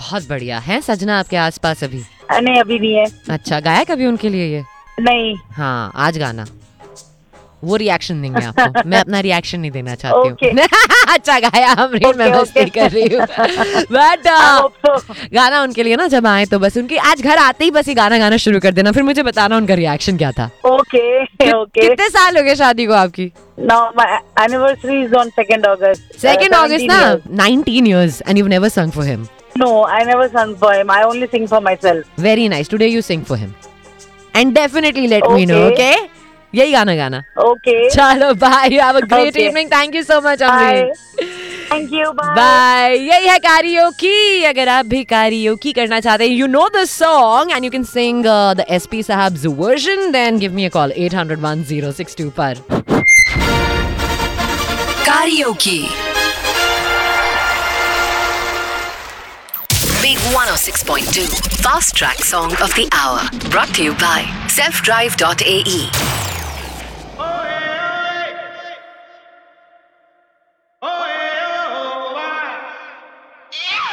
बहुत बढ़िया है। सजना आपके आसपास अभी? नहीं, अभी नहीं है। अच्छा, गाया कभी उनके लिए ये? नहीं। हाँ, आज गाना, वो रिएक्शन देंगे आपको। मैं अपना रिएक्शन नहीं देना चाहती हूँ। अच्छा गाया अमरीन, मैं मस्ती कर रही हूँ। बट गाना उनके लिए ना जब आए तो बस उनकी आज घर आते ही बस ये गाना गाना शुरू कर देना, फिर मुझे बताना उनका रिएक्शन क्या था। ओके। कितने साल हो गए शादी को आपकी? No, my anniversary is on 2nd August. 2nd August ना? 19 years and you've never sung for him? No, I never sung for him. I only sing for myself. Very nice. Today you sing for him. And definitely let me know, okay? यही गाना. Okay. चलो bye. You have a great evening. Thank you so much, Amreen. Thank you. Bye. Bye. यही है karaoke. अगर आप भी karaoke करना चाहते हैं, you know the song and you can sing the SP Sahab's version, then give me a call 800-1062 पर. Karaoke. Big 106.2 Fast Track Song of the Hour. Brought to you by selfdrive.ae.